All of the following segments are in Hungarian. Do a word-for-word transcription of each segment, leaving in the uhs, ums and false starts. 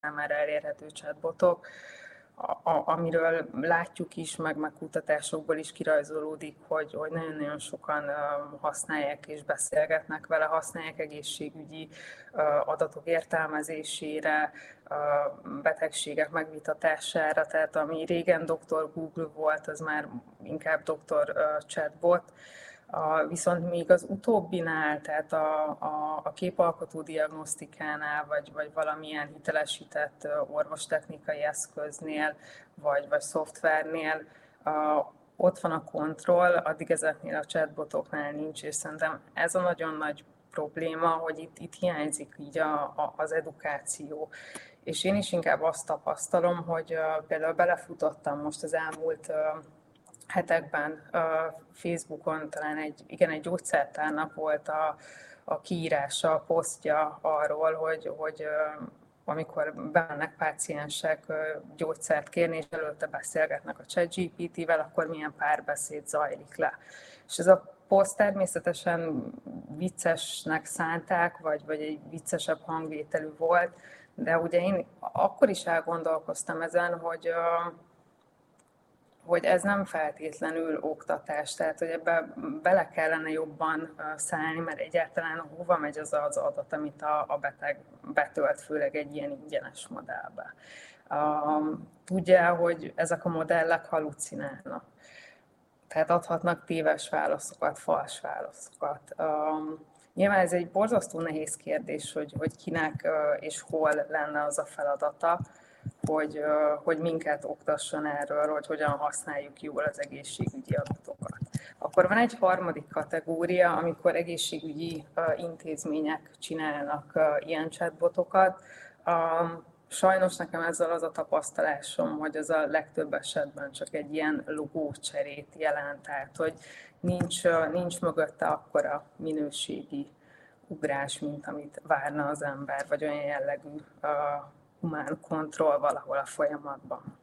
számára elérhető chatbotok, a, a, amiről látjuk is, meg, meg kutatásokból is kirajzolódik, hogy, hogy nagyon-nagyon sokan uh, használják és beszélgetnek vele, használják egészségügyi uh, adatok értelmezésére, uh, betegségek megvitatására, tehát ami régen doktor Google volt, az már inkább doktor uh, Chatbot. A, viszont még az utóbbinál, tehát a, a, a képalkotó diagnosztikánál, vagy, vagy valamilyen hitelesített orvostechnikai eszköznél, vagy, vagy szoftvernél, a, ott van a kontroll, addig ezeknél a chatbotoknál nincs, és szerintem ez a nagyon nagy probléma, hogy itt, itt hiányzik így a, a, az edukáció. És én is inkább azt tapasztalom, hogy uh, például belefutottam most az elmúlt uh, hetekben uh, Facebookon, talán egy, igen, egy gyógyszertárnak volt a, a kiírása, a posztja arról, hogy, hogy uh, amikor bemennek páciensek uh, gyógyszert kérni, és előtte beszélgetnek a ChatGPT-vel, akkor milyen párbeszéd zajlik le. És ez a poszt természetesen viccesnek szánták, vagy, vagy egy viccesebb hangvételű volt, de ugye én akkor is elgondolkoztam ezen, hogy uh, hogy ez nem feltétlenül oktatás, tehát hogy ebbe bele kellene jobban szállni, mert egyáltalán hova megy az az adat, amit a, a beteg betölt, főleg egy ilyen ingyenes modellbe. Um, tudja, hogy ezek a modellek halucinálnak, tehát adhatnak téves válaszokat, fals válaszokat. Um, nyilván ez egy borzasztó nehéz kérdés, hogy, hogy kinek uh, és hol lenne az a feladata, hogy, hogy minket oktasson erről, hogy hogyan használjuk jól az egészségügyi adatokat. Akkor van egy harmadik kategória, amikor egészségügyi intézmények csinálnak ilyen chatbotokat. Sajnos nekem ezzel az a tapasztalásom, hogy az a legtöbb esetben csak egy ilyen logócserét jelent, tehát hogy nincs, nincs mögötte akkora minőségi ugrás, mint amit várna az ember, vagy olyan jellegű humán kontroll valahol a folyamatban.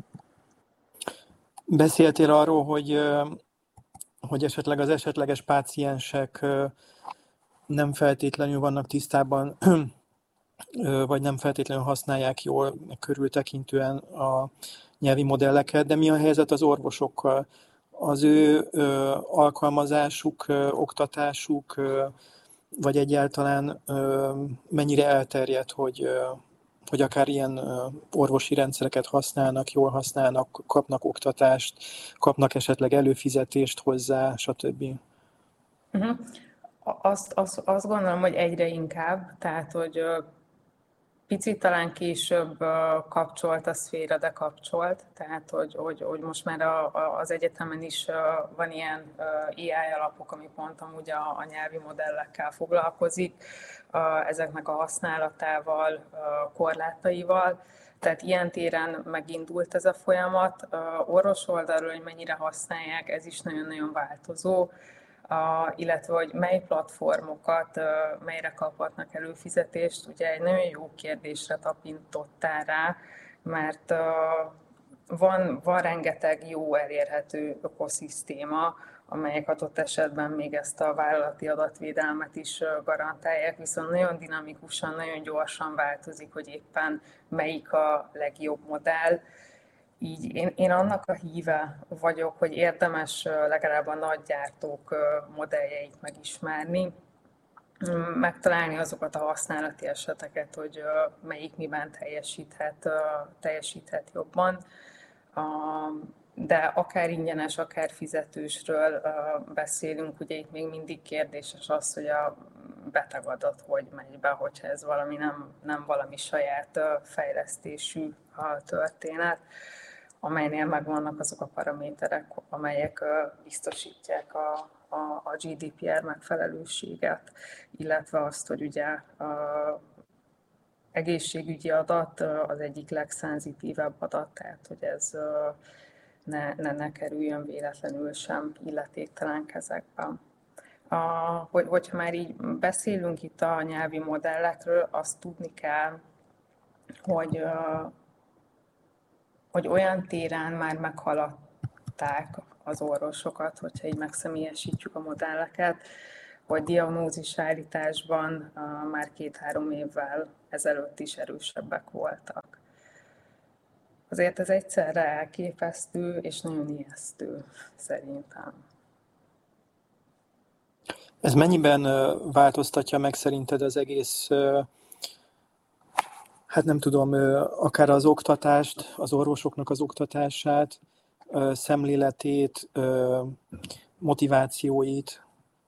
Beszéltél arról, hogy, hogy esetleg az esetleges páciensek nem feltétlenül vannak tisztában, vagy nem feltétlenül használják jól körültekintően a nyelvi modelleket, de mi a helyzet az orvosokkal? Az ő alkalmazásuk, oktatásuk, vagy egyáltalán mennyire elterjedt, hogy hogy akár ilyen orvosi rendszereket használnak, jól használnak, kapnak oktatást, kapnak esetleg előfizetést hozzá, stb. Uh-huh. Azt, azt, azt gondolom, hogy egyre inkább, tehát hogy picit talán később kapcsolt a szféra, de kapcsolt, tehát hogy, hogy, hogy most már a, a, az egyetemen is van ilyen á i alapok, ami pont amúgy a, a nyelvi modellekkel foglalkozik, ezeknek a használatával, korlátaival. Tehát ilyen téren megindult ez a folyamat. Orvos oldalról, hogy mennyire használják, ez is nagyon-nagyon változó. Uh, illetve hogy mely platformokat, uh, melyre kaphatnak előfizetést. Ugye egy nagyon jó kérdésre tapintottál rá, mert uh, van, van rengeteg jó elérhető ökoszisztéma, amelyek adott esetben még ezt a vállalati adatvédelmet is uh, garantálják, viszont nagyon dinamikusan, nagyon gyorsan változik, hogy éppen melyik a legjobb modell. Így én, én annak a híve vagyok, hogy érdemes legalább a nagygyártók modelljeit megismerni, megtalálni azokat a használati eseteket, hogy melyik miben teljesíthet, teljesíthet jobban. De akár ingyenes, akár fizetősről beszélünk, ugye itt még mindig kérdéses az, hogy a betegadat hogy megy be, hogyha ez valami nem, nem valami saját fejlesztésű történet, amelynél megvannak azok a paraméterek, amelyek biztosítják a, a, a gé dé pé er megfelelőséget, illetve azt, hogy ugye a egészségügyi adat az egyik legszenzitívebb adat, tehát hogy ez ne, ne, ne kerüljön véletlenül sem illetéktelen kezekben. A, hogy, hogyha már így beszélünk itt a nyelvi modellekről, azt tudni kell, hogy hogy olyan téren már meghaladták az orvosokat, hogyha így megszemélyesítjük a modelleket, hogy diagnózisállításban már két-három évvel ezelőtt is erősebbek voltak. Azért ez egyszerre elképesztő és nagyon ijesztő, szerintem. Ez mennyiben változtatja meg szerinted az egész, hát nem tudom, akár az oktatást, az orvosoknak az oktatását, szemléletét, motivációit?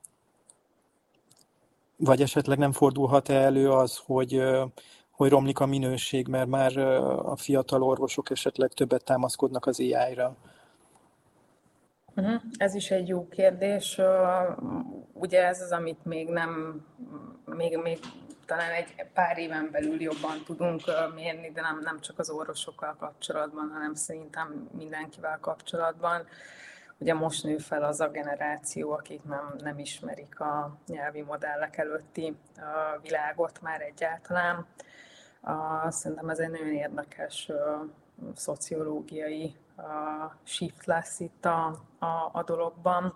Vagy esetleg nem fordulhat-e elő az, hogy, hogy romlik a minőség, mert már a fiatal orvosok esetleg többet támaszkodnak az á í-ra? Uh-huh. Ez is egy jó kérdés. Ugye ez az, amit még nem, még, még talán egy pár éven belül jobban tudunk mérni, de nem, nem csak az orvosokkal kapcsolatban, hanem szerintem mindenkivel kapcsolatban. Ugye most nő fel az a generáció, akik nem, nem ismerik a nyelvi modellek előtti világot már egyáltalán. Szerintem ez egy nagyon érdekes szociológiai shift lesz itt a, a, a dologban.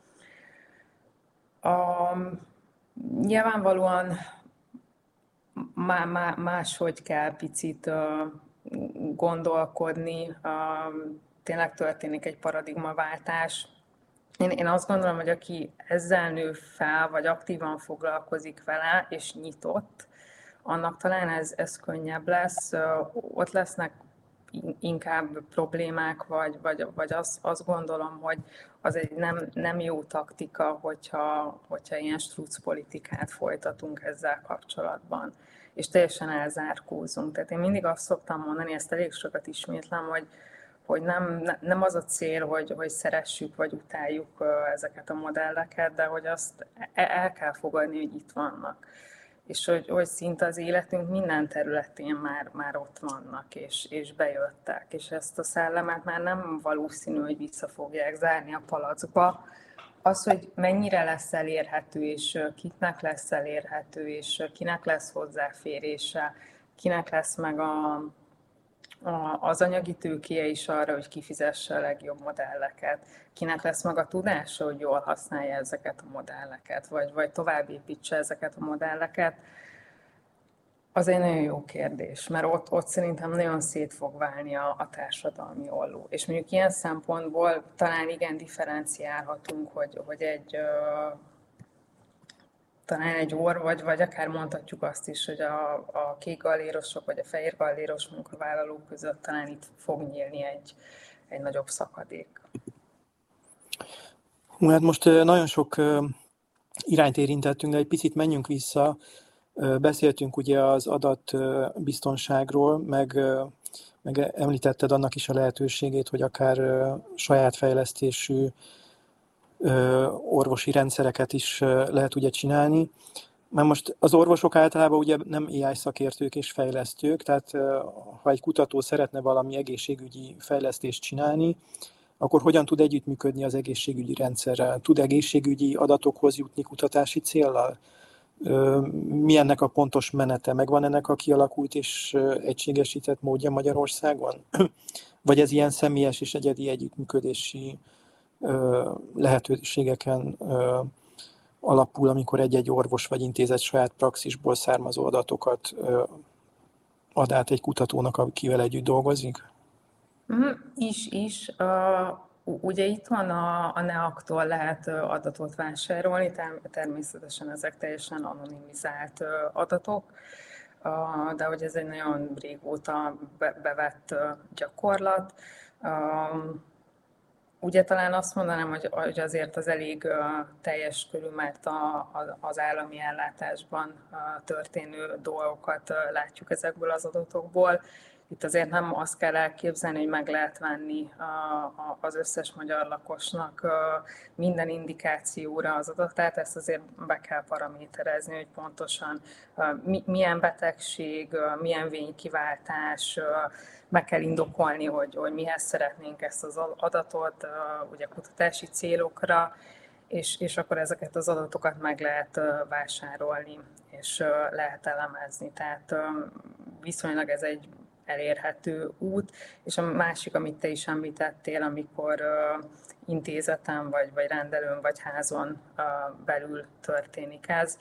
A, nyilvánvalóan má, má, máshogy kell picit gondolkodni, tényleg történik egy paradigmaváltás. Én, én azt gondolom, hogy aki ezzel nő fel, vagy aktívan foglalkozik vele, és nyitott, annak talán ez, ez könnyebb lesz. Ott lesznek inkább problémák, vagy, vagy, vagy azt, azt gondolom, hogy az egy nem, nem jó taktika, hogyha, hogyha ilyen struc politikát folytatunk ezzel kapcsolatban, és teljesen elzárkózunk. Tehát én mindig azt szoktam mondani, ezt elég sokat ismétlem, hogy, hogy nem, nem az a cél, hogy, hogy szeressük vagy utáljuk ezeket a modelleket, de hogy azt el kell fogadni, hogy itt vannak. És hogy, hogy szinte az életünk minden területén már, már ott vannak, és, és bejöttek. És ezt a szellemet már nem valószínű, hogy vissza fogják zárni a palackba. Az, hogy mennyire lesz elérhető, és kiknek lesz elérhető, és kinek lesz hozzáférése, kinek lesz meg a, a, az anyagi tőkéje is arra, hogy kifizesse a legjobb modelleket, kinek lesz maga tudása, hogy jól használja ezeket a modelleket, vagy, vagy továbbépítse ezeket a modelleket, az egy nagyon jó kérdés, mert ott, ott szerintem nagyon szét fog válni a, a társadalmi olló. És mondjuk ilyen szempontból talán igen differenciálhatunk, hogy, hogy egy talán egy orr, vagy, vagy akár mondhatjuk azt is, hogy a, a kék gallérosok, vagy a fehér galléros munkavállalók között talán itt fog nyílni egy, egy nagyobb szakadék. Hát most nagyon sok irányt érintettünk, de egy picit menjünk vissza. Beszéltünk ugye az adatbiztonságról, meg, meg említetted annak is a lehetőségét, hogy akár saját fejlesztésű orvosi rendszereket is lehet ugye csinálni. Mert most az orvosok általában ugye nem á i szakértők és fejlesztők, tehát ha egy kutató szeretne valami egészségügyi fejlesztést csinálni, akkor hogyan tud együttműködni az egészségügyi rendszerrel? Tud egészségügyi adatokhoz jutni kutatási céllal? Mi ennek a pontos menete? Megvan ennek a kialakult és egységesített módja Magyarországon? Vagy ez ilyen személyes és egyedi együttműködési lehetőségeken alapul, amikor egy-egy orvos vagy intézet saját praxisból származó adatokat ad át egy kutatónak, akivel együtt dolgozik? Is, is. Uh, ugye itt van a, a neaktól lehet adatot vásárolni, természetesen ezek teljesen anonimizált adatok, uh, de hogy ez egy nagyon régóta be, bevett gyakorlat. Uh, Ugye talán azt mondanám, hogy, hogy azért az elég uh, teljes körül, mert a, a, az állami ellátásban uh, történő dolgokat uh, látjuk ezekből az adatokból. Itt azért nem azt kell elképzelni, hogy meg lehet venni uh, a, az összes magyar lakosnak uh, minden indikációra az adatát, ezt azért be kell paraméterezni, hogy pontosan uh, mi, milyen betegség, uh, milyen vénykiváltás, uh, meg kell indokolni, hogy, hogy mihez szeretnénk ezt az adatot, ugye kutatási célokra, és, és akkor ezeket az adatokat meg lehet vásárolni, és lehet elemezni. Tehát viszonylag ez egy elérhető út. És a másik, amit te is említettél, amikor intézeten, vagy, vagy rendelőn, vagy házon belül történik ez,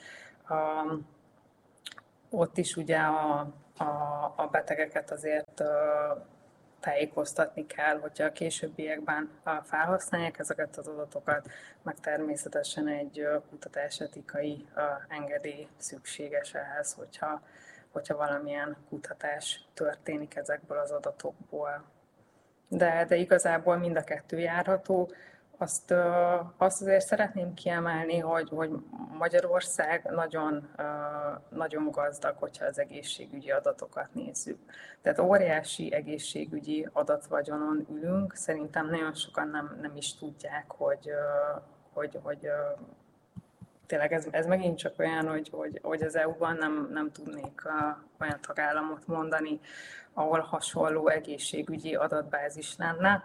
ott is ugye a, a, a betegeket azért tájékoztatni kell, hogyha a későbbiekben felhasználják ezeket az adatokat, meg természetesen egy kutatásetikai engedély szükséges ehhez, hogyha, hogyha valamilyen kutatás történik ezekből az adatokból. De, de igazából mind a kettő járható. Azt, azt azért szeretném kiemelni, hogy, hogy Magyarország nagyon, nagyon gazdag, hogyha az egészségügyi adatokat nézzük. Tehát óriási egészségügyi adatvagyonon ülünk. Szerintem nagyon sokan nem, nem is tudják, hogy, hogy, hogy tényleg ez, ez megint csak olyan, hogy, hogy, hogy az é u-ban nem, nem tudnék olyan tagállamot mondani, ahol hasonló egészségügyi adatbázis lenne.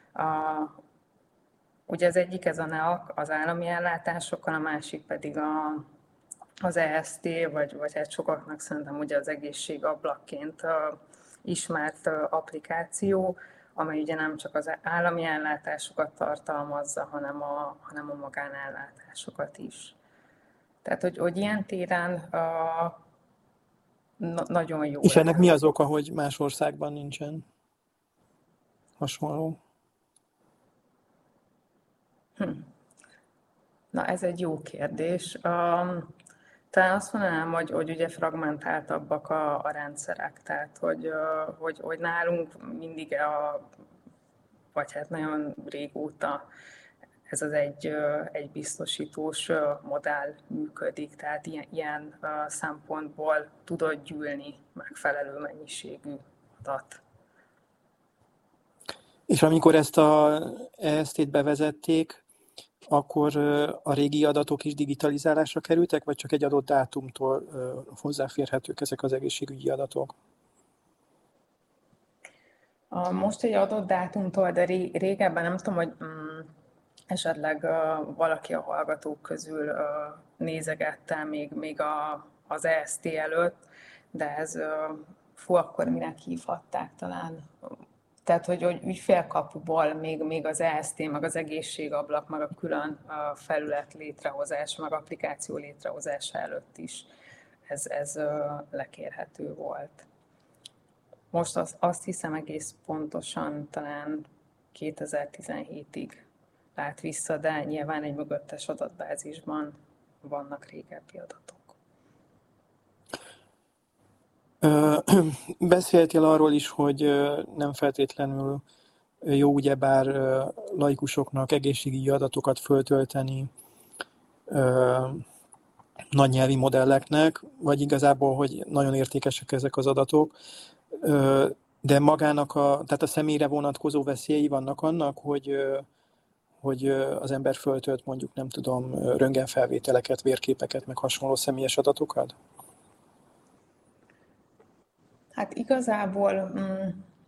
Ugye az egyik ez a en e á ká, az állami ellátásokkal, a másik pedig a, az é es té, vagy, vagy hát sokaknak szerintem ugye az egészségablakként ismert applikáció, amely ugye nem csak az állami ellátásokat tartalmazza, hanem a, hanem a magánellátásokat is. Tehát, hogy, hogy ilyen téren a, na, nagyon jó. És ennek mi az oka, hogy más országban nincsen hasonló? Hm. Na, ez egy jó kérdés. Um, talán azt mondanám, hogy, hogy ugye fragmentáltabbak a, a rendszerek, tehát hogy, uh, hogy, hogy nálunk mindig a, vagy hát nagyon régóta ez az egy, uh, egy biztosítós uh, modell működik, tehát ilyen, ilyen uh, szempontból tudod gyűlni megfelelő mennyiségű adat. És amikor ezt a é es té-t bevezették, akkor a régi adatok is digitalizálásra kerültek, vagy csak egy adott dátumtól hozzáférhetők ezek az egészségügyi adatok? Most egy adott dátumtól, de régebben nem tudom, hogy mm, esetleg valaki a hallgatók közül nézegette még, még a, az é es té előtt, de ez fú, akkor minek hívhatták talán. Tehát, hogy, hogy ügyfélkapuból még, még az é es té, meg az egészségablak, meg a külön a felület létrehozás, meg applikáció létrehozása előtt is ez, ez lekérhető volt. Most az, azt hiszem egész pontosan talán kétezer-tizenhétig lát vissza, de nyilván egy mögöttes adatbázisban vannak régebbi adatok. Beszéltél arról is, hogy nem feltétlenül jó ugyebár laikusoknak egészségügyi adatokat föltölteni nagy nyelvi modelleknek, vagy igazából, hogy nagyon értékesek ezek az adatok, de magának a, tehát a személyre vonatkozó veszélyei vannak annak, hogy, hogy az ember föltölt mondjuk, nem tudom, röntgenfelvételeket, vérképeket, meg hasonló személyes adatokat? Hát igazából mm,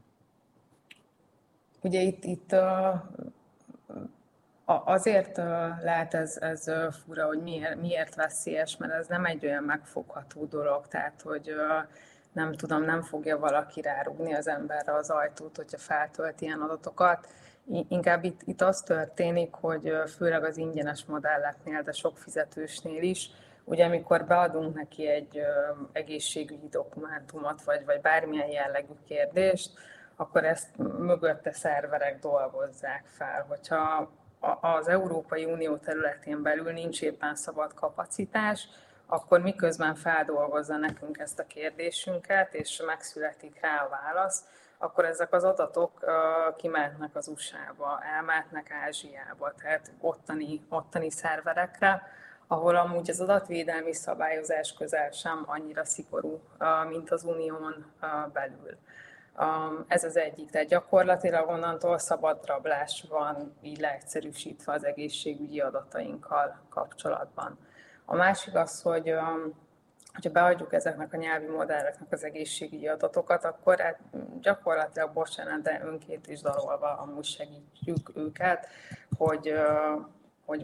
ugye itt, itt uh, azért uh, lehet ez, ez uh, fura, hogy miért, miért veszélyes, mert ez nem egy olyan megfogható dolog, tehát hogy uh, nem tudom, nem fogja valaki rárugni az emberre az ajtót, hogyha feltölt ilyen adatokat. Inkább itt, itt az történik, hogy uh, főleg az ingyenes modelleknél, de sok fizetősnél is, ugye amikor beadunk neki egy uh, egészségügyi dokumentumot, vagy, vagy bármilyen jellegű kérdést, akkor ezt mögötte szerverek dolgozzák fel. Hogyha az Európai Unió területén belül nincs éppen szabad kapacitás, akkor miközben feldolgozza nekünk ezt a kérdésünket, és megszületik rá a válasz, akkor ezek az adatok uh, kimehetnek az u es á-ba, elmehetnek Ázsiába, tehát ottani, ottani szerverekre, ahol amúgy az adatvédelmi szabályozás közel sem annyira szigorú, mint az unión belül. Ez az egyik, tehát gyakorlatilag onnantól szabadrablás van, így leegyszerűsítve az egészségügyi adatainkkal kapcsolatban. A másik az, hogy ha beadjuk ezeknek a nyelvi modelleknek az egészségügyi adatokat, akkor hát gyakorlatilag, bocsánat, de önként is dalolva amúgy segítjük őket, hogy, hogy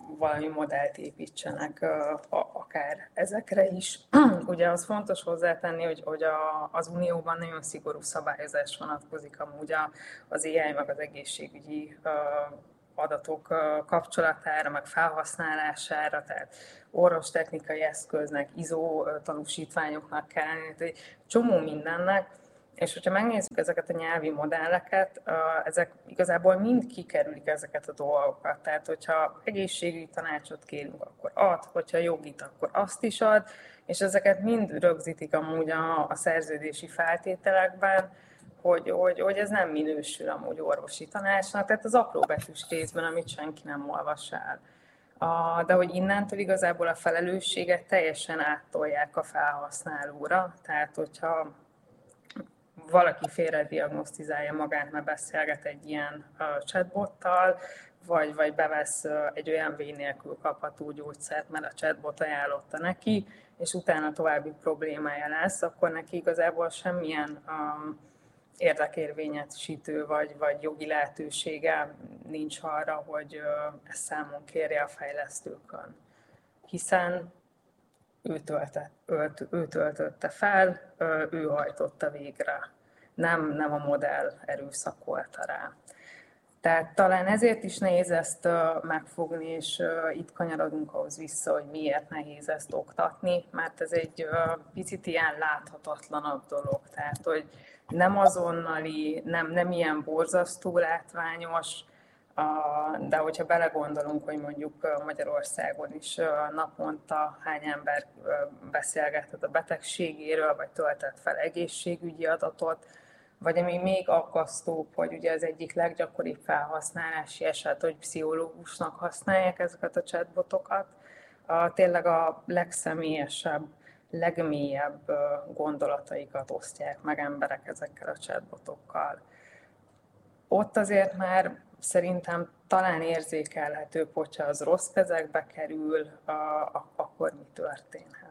valami modellt építsenek akár ezekre is. Ugye az fontos hozzátenni, hogy, hogy a, az Unióban nagyon szigorú szabályozás vonatkozik amúgy az á i meg az egészségügyi adatok kapcsolatára, meg felhasználására, tehát orvostechnikai eszköznek, i es o tanúsítványoknak kell lenni, egy csomó mindennek. És hogyha megnézzük ezeket a nyelvi modelleket, ezek igazából mind kikerülik ezeket a dolgokat. Tehát, hogyha egészségügyi tanácsot kérünk, akkor ad, hogyha jogit, akkor azt is ad, és ezeket mind rögzítik amúgy a, a szerződési feltételekben, hogy, hogy, hogy ez nem minősül amúgy orvosi tanácsnak, tehát az apróbetűs részben, amit senki nem olvas el. De hogy innentől igazából a felelősséget teljesen áttolják a felhasználóra, tehát hogyha valaki félre diagnosztizálja magát, mert beszélget egy ilyen chatbottal, vagy, vagy bevesz egy olyan vé nélkül kapható gyógyszert, mert a chatbot ajánlotta neki, és utána további problémája lesz, akkor neki igazából semmilyen um, érdekérvényesítő vagy, vagy jogi lehetősége nincs arra, hogy uh, ezt számon kérje a fejlesztőkön. Hiszen ő, tölte, ölt, ő töltötte fel, ő hajtotta végre, nem, nem a modell erőszakolta rá. Tehát talán ezért is nehéz ezt megfogni, és itt kanyarodunk ahhoz vissza, hogy miért nehéz ezt oktatni, mert ez egy picit ilyen láthatatlanabb dolog, tehát hogy nem azonnali, nem, nem ilyen borzasztó látványos, de hogyha belegondolunk, hogy mondjuk Magyarországon is naponta hány ember beszélgetett a betegségéről, vagy töltett fel egészségügyi adatot, vagy ami még aggasztóbb, hogy ugye az egyik leggyakoribb felhasználási eset, hogy pszichológusnak használják ezeket a chatbotokat, tényleg a legszemélyesebb, legmélyebb gondolataikat osztják meg emberek ezekkel a chatbotokkal. Ott azért már szerintem talán érzékelhető, hogyha az rossz kezekbe kerül, akkor mi történhet.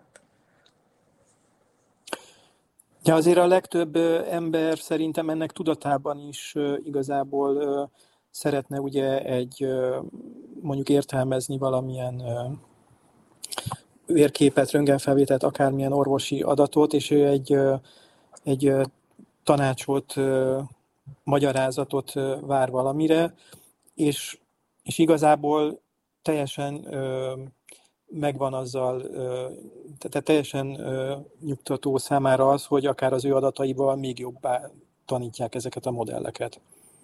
Ja, azért a legtöbb ember szerintem ennek tudatában is igazából szeretne ugye egy, mondjuk értelmezni valamilyen vérképet, röntgenfelvételt, akármilyen orvosi adatot, és ő egy, egy tanácsot, magyarázatot vár valamire, és, és igazából teljesen megvan azzal, tehát teljesen nyugtató számára az, hogy akár az ő adataival még jobbá tanítják ezeket a modelleket.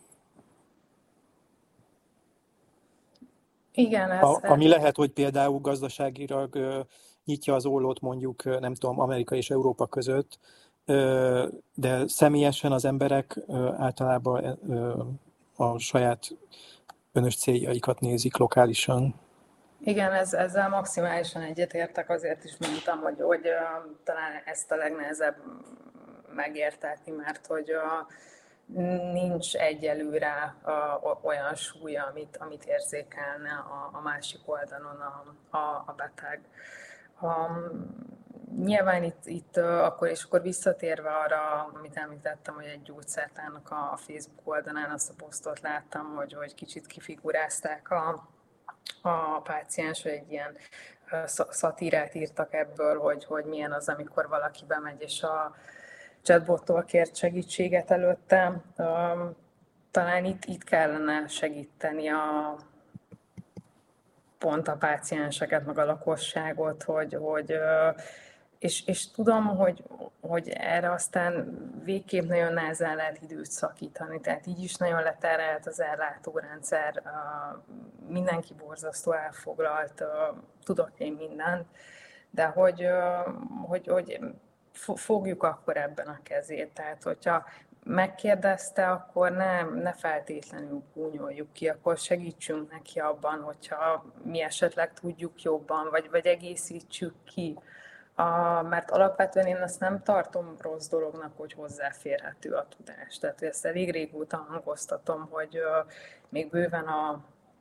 Igen, ez a, ami lehet, hogy például gazdaságilag nyitja az ollót mondjuk, nem tudom, Amerika és Európa között, de személyesen az emberek általában a saját önös céljaikat nézik lokálisan. Igen, ez, ezzel maximálisan egyetértek, azért is mondtam, hogy, hogy uh, talán ezt a legnehezebb megértetni, mert hogy uh, nincs egyelőre uh, olyan súly, amit, amit érzékelne a, a másik oldalon a, a, a beteg. Um, nyilván itt, itt uh, akkor és akkor visszatérve arra, amit említettem, hogy egy gyógyszertárnak a, a Facebook oldalán azt a posztot láttam, hogy, hogy kicsit kifigurázták a a páciens, hogy egy ilyen szatírát írtak ebből, hogy, hogy milyen az, amikor valaki bemegy, és a chatbottól kért segítséget előtte. Talán itt, itt kellene segíteni a, pont a pácienseket, meg a lakosságot, hogy, hogy és, és tudom, hogy, hogy erre aztán végképp nagyon nehezen lehet időt szakítani, tehát így is nagyon leterelt az ellátórendszer, mindenki borzasztó elfoglalt, tudok én mindent, de hogy, hogy, hogy fogjuk akkor ebben a kezét, tehát hogyha megkérdezte, akkor ne, ne feltétlenül gúnyoljuk ki, akkor segítsünk neki abban, hogyha mi esetleg tudjuk jobban, vagy, vagy egészítsük ki. A, mert alapvetően én azt nem tartom rossz dolognak, hogy hozzáférhető a tudás. Tehát ezt elég régóta hangoztatom, hogy uh, még bőven a,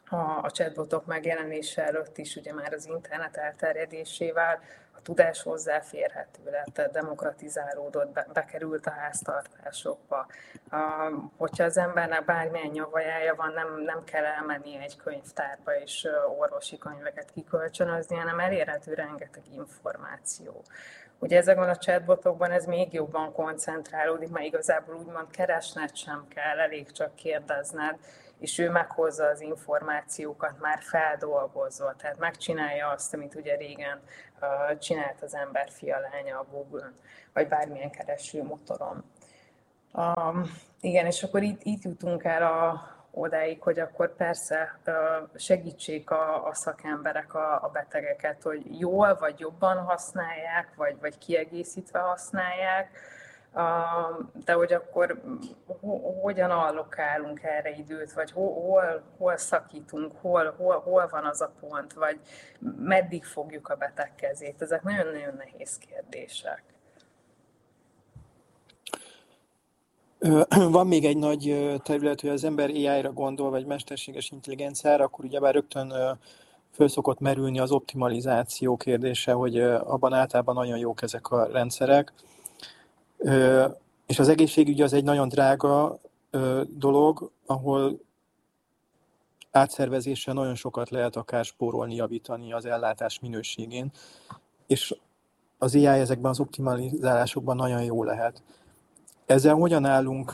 a, a chatbotok megjelenése előtt is, ugye már az internet elterjedésével a tudás hozzáférhető lett, demokratizálódott, be, bekerült a háztartásokba. A, hogyha az embernek bármilyen nyavajája van, nem, nem kell elmenni egy könyvtárba és orvosi könyveket kikölcsönözni, hanem elérhető rengeteg információ. Ugye ezekben a chatbotokban ez még jobban koncentrálódik, mert igazából úgymond keresned sem kell, elég csak kérdezned, és ő meghozza az információkat már feldolgozva, tehát megcsinálja azt, amit ugye régen uh, csinált az ember fia lánya a Google-n, vagy bármilyen keresőmotoron. Um, igen, és akkor itt, itt jutunk el a, odáig, hogy akkor persze uh, segítsék a, a szakemberek a, a betegeket, hogy jól vagy jobban használják, vagy, vagy kiegészítve használják, de hogy akkor hogyan allokálunk erre időt, vagy hol, hol szakítunk, hol, hol, hol van az a pont, vagy meddig fogjuk a beteg kezét. Ezek nagyon-nagyon nehéz kérdések. Van még egy nagy terület, hogy az ember á i-ra gondol, vagy mesterséges intelligenciára, akkor ugyebár rögtön föl szokott merülni az optimalizáció kérdése, hogy abban általában nagyon jók ezek a rendszerek. És az egészségügy az egy nagyon drága dolog, ahol átszervezéssel nagyon sokat lehet akár spórolni, javítani az ellátás minőségén, és az á i ezekben az optimalizálásokban nagyon jó lehet. Ezzel hogyan állunk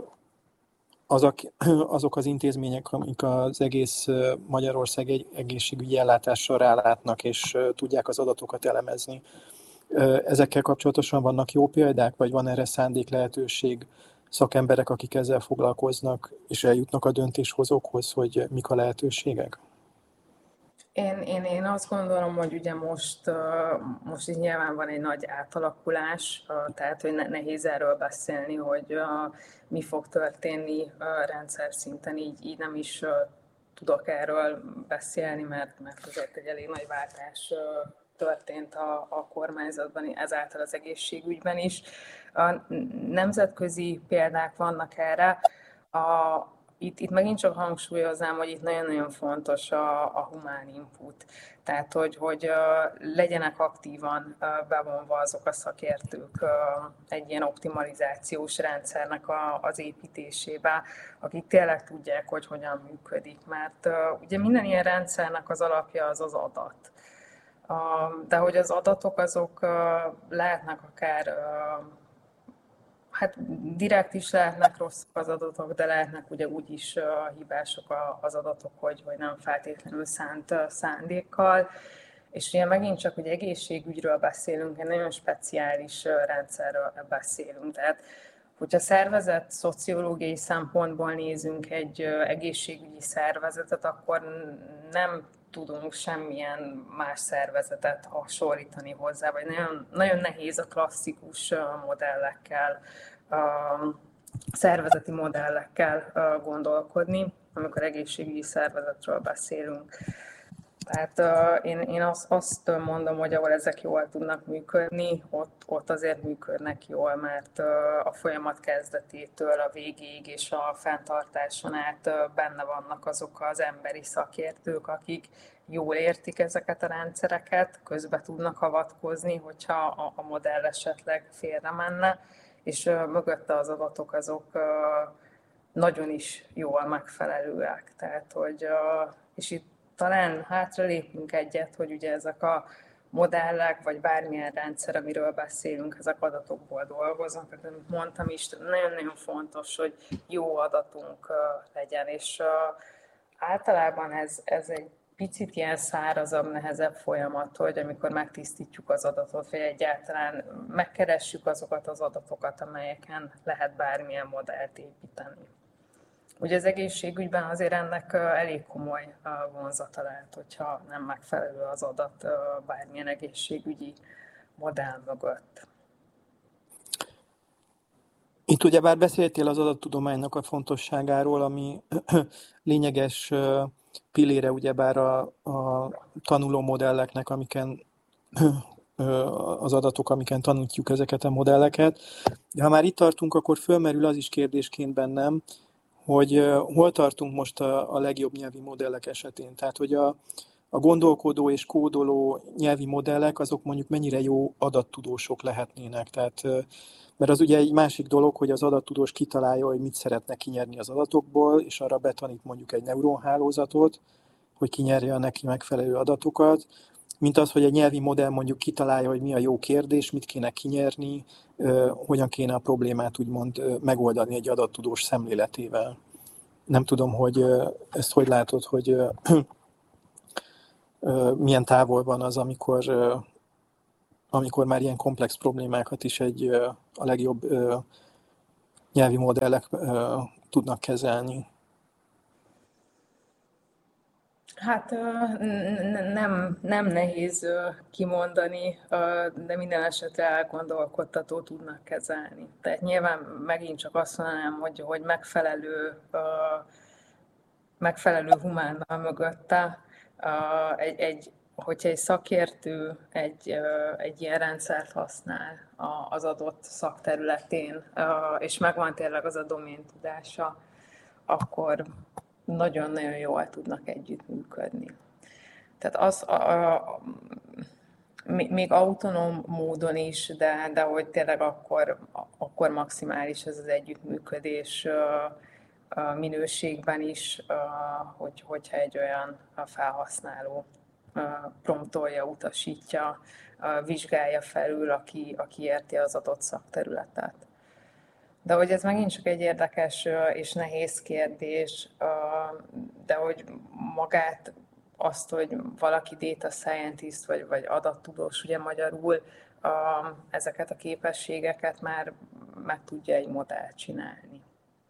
azok, azok az intézmények, amik az egész Magyarország egy egészségügyi ellátással rálátnak, és tudják az adatokat elemezni? Ezekkel kapcsolatosan vannak jó példák, vagy van erre szándék, lehetőség, szakemberek, akik ezzel foglalkoznak, és eljutnak a döntéshozókhoz, hogy mik a lehetőségek? Én, én, én azt gondolom, hogy ugye most, most így nyilván van egy nagy átalakulás, tehát hogy nehéz erről beszélni, hogy mi fog történni rendszer szinten, így, így nem is tudok erről beszélni, mert, mert azért egy elég nagy váltás történt a, a kormányzatban, ezáltal az egészségügyben is. A nemzetközi példák vannak erre. A, itt, itt megint csak hangsúlyoznám, hogy itt nagyon-nagyon fontos a, a humán input. Tehát, hogy, hogy uh, legyenek aktívan uh, bevonva azok a szakértők uh, egy ilyen optimalizációs rendszernek a, az építésébe, akik tényleg tudják, hogy hogyan működik. Mert uh, ugye minden ilyen rendszernek az alapja az az adat. De hogy az adatok azok lehetnek akár, hát direkt is lehetnek rosszak az adatok, de lehetnek ugye úgy is hibások az adatok, hogy, hogy nem feltétlenül szánt szándékkal. És ugye megint csak, hogy egészségügyről beszélünk, egy nagyon speciális rendszerről beszélünk. Tehát, hogyha szervezet szociológiai szempontból nézünk egy egészségügyi szervezetet, akkor nem tudunk semmilyen más szervezetet hasonlítani hozzá, vagy nagyon, nagyon nehéz a klasszikus modellekkel, szervezeti modellekkel gondolkodni, amikor egészségügyi szervezetről beszélünk. Tehát uh, én, én azt, azt mondom, hogy ahol ezek jól tudnak működni, ott, ott azért működnek jól, mert uh, a folyamat kezdetétől a végéig és a fenntartáson át uh, benne vannak azok az emberi szakértők, akik jól értik ezeket a rendszereket, közbe tudnak avatkozni, hogyha a, a modell esetleg félre menne, és uh, mögötte az adatok azok uh, nagyon is jól megfelelőek. Tehát, hogy, uh, és itt talán hátralépünk egyet, hogy ugye ezek a modellek, vagy bármilyen rendszer, amiről beszélünk, ezek adatokból dolgoznak. Tehát, amit mondtam is, nagyon-nagyon fontos, hogy jó adatunk legyen, és általában ez, ez egy picit ilyen szárazabb, nehezebb folyamat, hogy amikor megtisztítjuk az adatot, vagy egyáltalán megkeressük azokat az adatokat, amelyeken lehet bármilyen modellt építeni. Ugye az egészségügyben azért ennek elég komoly vonzata lehet, hogyha nem megfelelő az adat bármilyen egészségügyi modell mögött. Itt ugyebár beszéltél az adattudománynak a fontosságáról, ami lényeges pillére ugyebár a, a tanuló modelleknek, amiken az adatok, amiken tanítjuk ezeket a modelleket. De ha már itt tartunk, akkor fölmerül az is kérdésként bennem, hogy hol tartunk most a, a legjobb nyelvi modellek esetén. Tehát, hogy a, a gondolkodó és kódoló nyelvi modellek, azok mondjuk mennyire jó adattudósok lehetnének. Tehát, mert az ugye egy másik dolog, hogy az adattudós kitalálja, hogy mit szeretne kinyerni az adatokból, és arra betanít mondjuk egy neuronhálózatot, hogy kinyerje a neki megfelelő adatokat, mint az, hogy egy nyelvi modell mondjuk kitalálja, hogy mi a jó kérdés, mit kéne kinyerni, hogyan kéne a problémát úgymond megoldani egy adattudós szemléletével. Nem tudom, hogy ezt hogy látod, hogy milyen távol van az, amikor, amikor már ilyen komplex problémákat is egy, a legjobb nyelvi modellek tudnak kezelni. Hát nem, nem nehéz kimondani, de minden esetre elgondolkodtató tudnak kezelni. Tehát nyilván megint csak azt mondanám, hogy, hogy megfelelő, megfelelő humánnal mögötte egy, egy, hogyha egy szakértő egy, egy ilyen rendszert használ az adott szakterületén, és megvan tényleg az a domén tudása, akkor nagyon-nagyon jól tudnak együttműködni. Tehát az a, a, még autonóm módon is, de, de hogy tényleg akkor, akkor maximális ez az együttműködés minőségben is, hogy, hogyha egy olyan felhasználó promptolja, utasítja, vizsgálja felül, aki, aki érti az adott szakterületet. De hogy ez megint csak egy érdekes és nehéz kérdés, de hogy magát azt, hogy valaki data scientist vagy, vagy adattudós, ugye magyarul, ezeket a képességeket már meg tudja egy modell csinálni.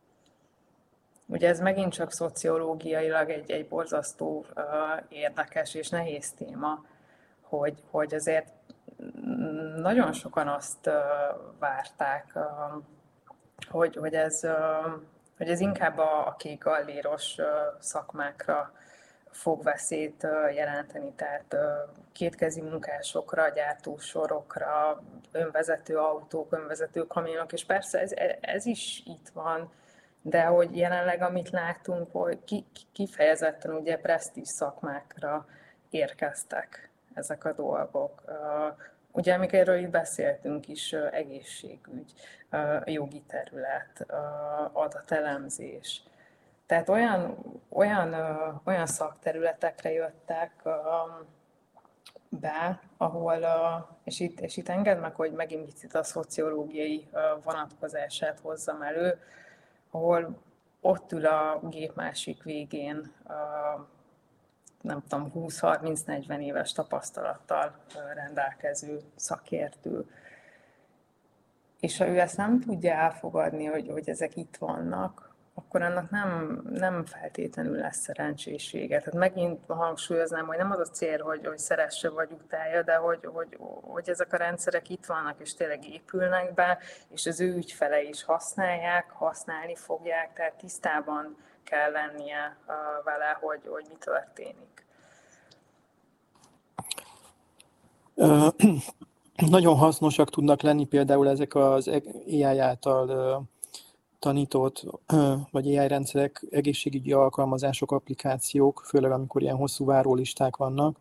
Ugye ez megint csak szociológiailag egy, egy borzasztó érdekes és nehéz téma, hogy, hogy azért nagyon sokan azt várták, Hogy, hogy, ez, hogy ez inkább a, a kék galléros szakmákra fog veszélyt jelenteni, tehát kétkezi munkásokra, gyártósorokra, önvezető autók, önvezető kamionok, és persze ez, ez is itt van, de hogy jelenleg amit látunk, hogy kifejezetten ugye presztízs szakmákra érkeztek ezek a dolgok. Ugye, amikről itt beszéltünk is, egészségügy, jogi terület, adatelemzés. Tehát olyan, olyan, olyan szakterületekre jöttek be, ahol, és itt, és itt engedd meg, hogy megint picit a szociológiai vonatkozását hozzam elő, ahol ott ül a gép másik végén, nem tudom, húsz-harminc-negyven éves tapasztalattal rendelkező szakértő. És ha ő ezt nem tudja elfogadni, hogy, hogy ezek itt vannak, akkor annak nem, nem feltétlenül lesz szerencséssége. Tehát megint hangsúlyoznám, hogy nem az a cél, hogy, hogy szeresse vagy utálja, de hogy, hogy, hogy ezek a rendszerek itt vannak, és tényleg épülnek be, és az ő ügyfele is használják, használni fogják, tehát tisztában kell lennie vele, hogy, hogy mi történik. Nagyon hasznosak tudnak lenni például ezek az á i által tanított, vagy á i rendszerek, egészségügyi alkalmazások, applikációk, főleg amikor ilyen hosszú várólisták vannak.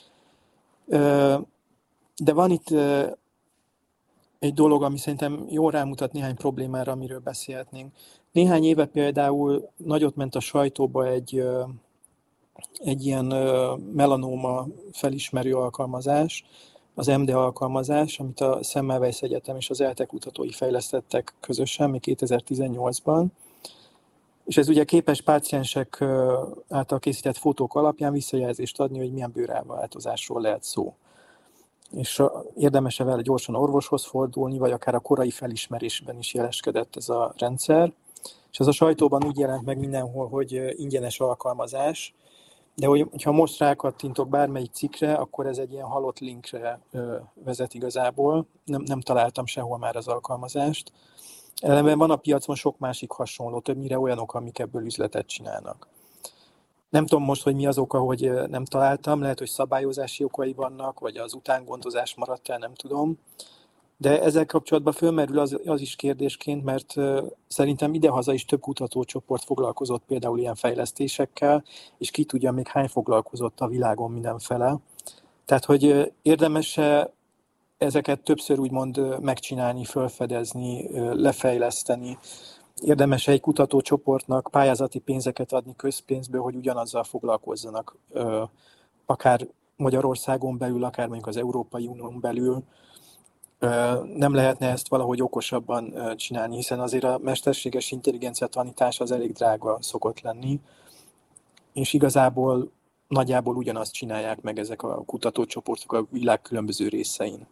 De van itt egy dolog, ami szerintem jól rámutat néhány problémára, amiről beszélhetnénk. Néhány éve például nagyot ment a sajtóba egy, egy ilyen melanóma felismerő alkalmazás, az em dé alkalmazás, amit a Semmelweis Egyetem és az ELTE kutatói fejlesztettek közösen még kétezer-tizennyolcban. És ez ugye képes páciensek által készített fotók alapján visszajelzést adni, hogy milyen bőrelváltozásról lehet szó. És érdemes-e vele gyorsan orvoshoz fordulni, vagy akár a korai felismerésben is jeleskedett ez a rendszer. És ez a sajtóban úgy jelent meg mindenhol, hogy ingyenes alkalmazás, de hogyha most rákattintok bármelyik cikkre, akkor ez egy ilyen halott linkre vezet igazából. Nem, nem találtam sehol már az alkalmazást. Ellenben van a piacon sok másik hasonló, többnyire olyanok, amik ebből üzletet csinálnak. Nem tudom most, hogy mi az oka, hogy nem találtam, lehet, hogy szabályozási okai vannak, vagy az utángondozás maradt el, nem tudom. De ezzel kapcsolatban fölmerül az, az is kérdésként, mert szerintem idehaza is több kutatócsoport foglalkozott például ilyen fejlesztésekkel, és ki tudja még hány foglalkozott a világon mindenfele. Tehát, hogy érdemes-e ezeket többször úgymond megcsinálni, felfedezni, lefejleszteni, érdemes egy kutatócsoportnak pályázati pénzeket adni közpénzből, hogy ugyanazzal foglalkozzanak, akár Magyarországon belül, akár mondjuk az Európai Unión belül. Nem lehetne ezt valahogy okosabban csinálni, hiszen azért a mesterséges intelligencia tanítás az elég drága szokott lenni, és igazából nagyjából ugyanazt csinálják meg ezek a kutatócsoportok a világ különböző részein.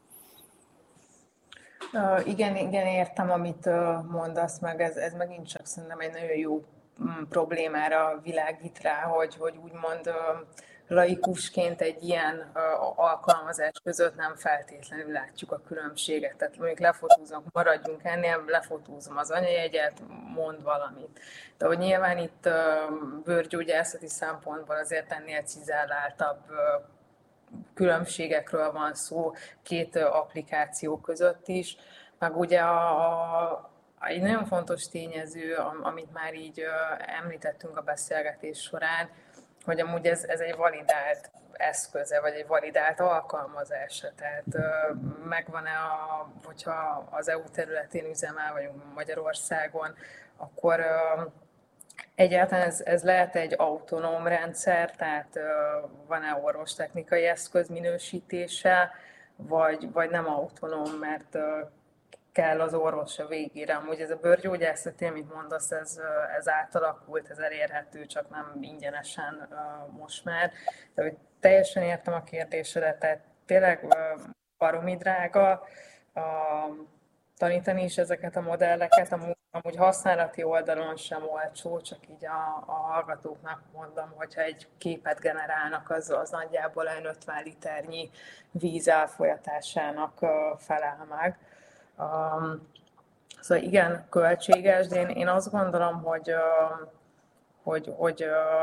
Uh, igen, igen, értem, amit uh, mondasz, meg ez, ez megint csak szerintem egy nagyon jó um, problémára világít rá, hogy, hogy úgymond uh, laikusként egy ilyen uh, alkalmazás között nem feltétlenül látjuk a különbséget. Tehát mondjuk lefotózunk, maradjunk ennél, lefotózom az anyajegyet, mond valamit. De hogy nyilván itt uh, bőrgyógyászati szempontból azért ennél cizelláltabb uh, különbségekről van szó két applikáció között is, meg ugye a, a, egy nagyon fontos tényező, amit már így említettünk a beszélgetés során, hogy amúgy ez, ez egy validált eszköze, vagy egy validált alkalmazása. Tehát megvan-e, a, hogyha az é u területén üzemel, vagy Magyarországon, akkor egyáltalán ez, ez lehet egy autonóm rendszer, tehát uh, van-e orvostechnikai eszköz minősítése, vagy, vagy nem autonóm, mert uh, kell az orvos a végére. Amúgy ez a bőrgyógyászati, amit mondasz, ez, uh, ez átalakult, ez elérhető, csak nem ingyenesen uh, most már. De hogy teljesen értem a kérdésedet, tehát tényleg uh, baromi drága, uh, tanítani is ezeket a modelleket, amúgy, amúgy használati oldalon sem olcsó, csak így a, a hallgatóknak mondom, hogyha egy képet generálnak, az, az nagyjából olyan ötven liternyi víz elfolyatásának felel meg. Um, szóval igen, költséges, de én, én azt gondolom, hogy, hogy, hogy,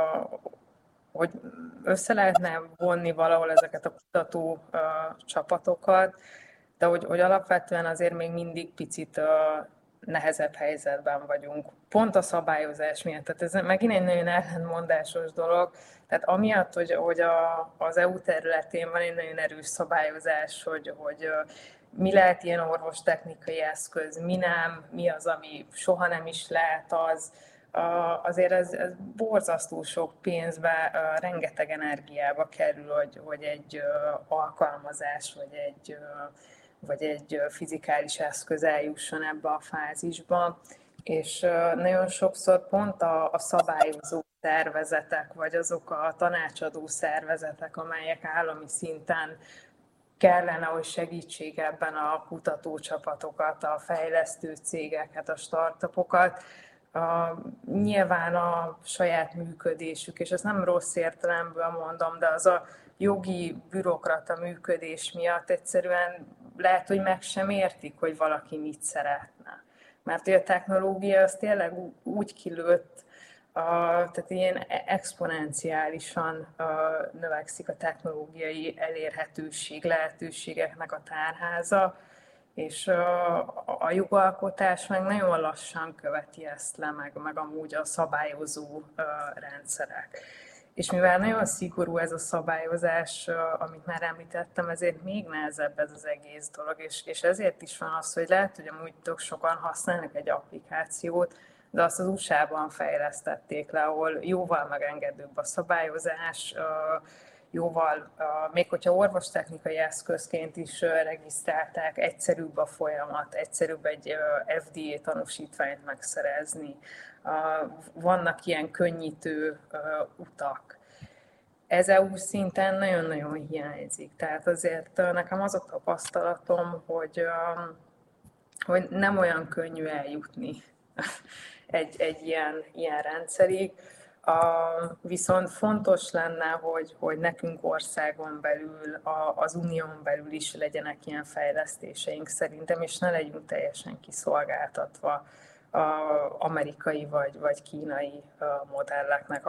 hogy össze lehetne vonni valahol ezeket a kutató csapatokat, de hogy, hogy alapvetően azért még mindig picit uh, nehezebb helyzetben vagyunk. Pont a szabályozás miatt. Tehát ez megint egy nagyon ellentmondásos dolog. Tehát amiatt, hogy, hogy a, az é u területén van egy nagyon erős szabályozás, hogy, hogy uh, mi lehet ilyen orvostechnikai eszköz, mi nem, mi az, ami soha nem is lehet az, uh, azért ez, ez borzasztó sok pénzbe, uh, rengeteg energiába kerül, hogy, hogy egy uh, alkalmazás, vagy egy uh, vagy egy fizikális eszköz eljusson ebbe a fázisba, és nagyon sokszor pont a, a szabályozó szervezetek, vagy azok a tanácsadó szervezetek, amelyek állami szinten kellene, hogy segítsék ebben a kutatócsapatokat, a fejlesztő cégeket, a startupokat, a, nyilván a saját működésük, és ezt nem rossz értelemből mondom, de az a jogi bürokrata működés miatt egyszerűen lehet, hogy meg sem értik, hogy valaki mit szeretne. Mert hogy a technológia az tényleg úgy kilőtt, a, tehát ilyen exponenciálisan a, növekszik a technológiai elérhetőség, lehetőségeknek a tárháza, és a, a jogalkotás meg nagyon lassan követi ezt le, meg, meg amúgy a szabályozó a, rendszerek. És mivel nagyon szigorú ez a szabályozás, amit már említettem, ezért még nehezebb ez az egész dolog, és, és ezért is van az, hogy lehet, hogy amúgy tök sokan használnak egy applikációt, de azt az u es á-ban fejlesztették le, ahol jóval megengedőbb a szabályozás, jóval, még hogyha orvostechnikai eszközként is regisztrálták, egyszerűbb a folyamat, egyszerűbb egy ef dé á tanúsítványt megszerezni. Vannak ilyen könnyítő utak. Ez é u szinten nagyon-nagyon hiányzik. Tehát azért nekem az a tapasztalatom, hogy, hogy nem olyan könnyű eljutni egy, egy ilyen, ilyen rendszerig. Uh, viszont fontos lenne, hogy, hogy nekünk országon belül, a, az unión belül is legyenek ilyen fejlesztéseink szerintem, és ne legyünk teljesen kiszolgáltatva uh, amerikai vagy, vagy kínai uh, modelleknek,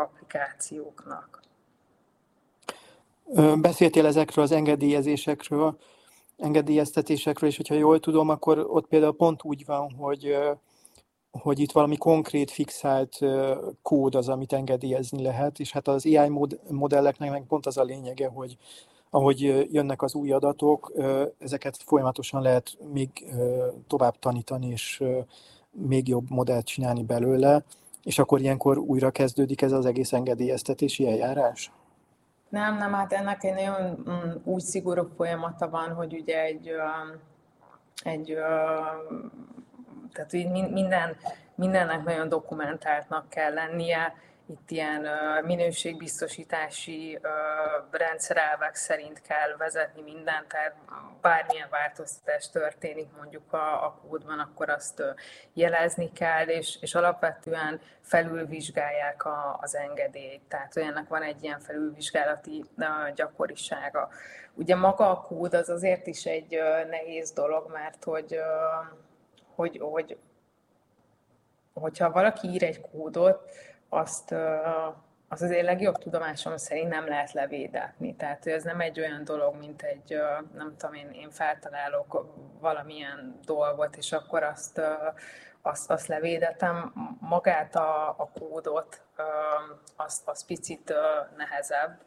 applikációknak. Beszéltél ezekről az engedélyezésekről. engedélyeztetésekről, és hogyha jól tudom, akkor ott például pont úgy van, hogy, hogy itt valami konkrét fixált kód az, amit engedélyezni lehet, és hát az á i modelleknek meg pont az a lényege, hogy ahogy jönnek az új adatok, ezeket folyamatosan lehet még tovább tanítani, és még jobb modellt csinálni belőle, és akkor ilyenkor újra kezdődik ez az egész engedélyeztetési eljárás? Nem, nem, hát ennek egy nagyon mm, úgy szigorú folyamata van, hogy ugye egy, egy tehát minden, mindennek nagyon dokumentáltnak kell lennie. Itt ilyen minőségbiztosítási rendszerelvek szerint kell vezetni mindent, tehát bármilyen változtatás történik mondjuk a, a kódban, akkor azt jelezni kell, és, és alapvetően felülvizsgálják a, az engedélyt. Tehát olyannak van egy ilyen felülvizsgálati gyakorisága. Ugye maga a kód az azért is egy nehéz dolog, mert hogy, hogy, hogy hogyha valaki ír egy kódot, azt, az azért legjobb tudomásom szerint nem lehet levédetni. Tehát ez nem egy olyan dolog, mint egy, nem tudom, én, én feltalálok valamilyen dolgot, és akkor azt, azt, azt levédetem. Magát a, a kódot, azt, azt picit nehezebb.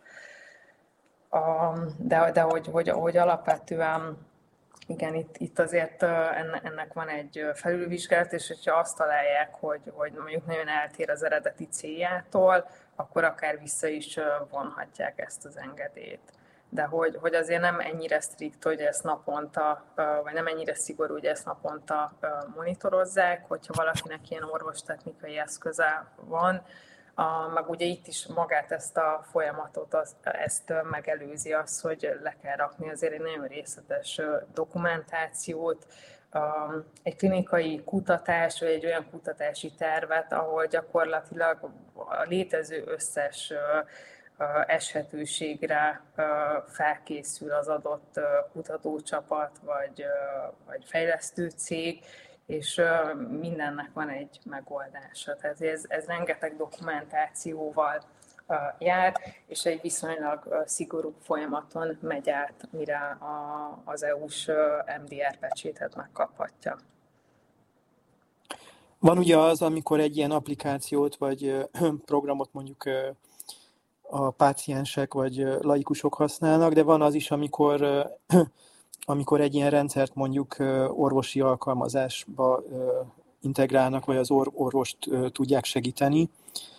De, de hogy, hogy, hogy alapvetően igen, itt, itt azért ennek van egy felülvizsgálat, és hogyha azt találják, hogy, hogy mondjuk nagyon eltér az eredeti céljától, akkor akár vissza is vonhatják ezt az engedélyt. De hogy, hogy azért nem ennyire strikt, hogy ezt naponta, vagy nem ennyire szigorú, hogy ezt naponta monitorozzák, hogyha valakinek ilyen orvostechnikai eszköze van, A, meg ugye itt is magát ezt a folyamatot, az, ezt megelőzi az, hogy le kell rakni azért egy nagyon részletes dokumentációt, egy klinikai kutatás, vagy egy olyan kutatási tervet, ahol gyakorlatilag a létező összes eshetőségre felkészül az adott kutatócsapat, vagy, vagy fejlesztő cég, és mindennek van egy megoldása. Tehát ez, ez rengeteg dokumentációval jár, és egy viszonylag szigorú folyamaton megy át, mire a, az é u-s em dé er pecsétet megkaphatja. Van ugye az, amikor egy ilyen applikációt vagy programot mondjuk a páciensek vagy laikusok használnak, de van az is, amikor amikor egy ilyen rendszert mondjuk orvosi alkalmazásba integrálnak, vagy az orvost tudják segíteni.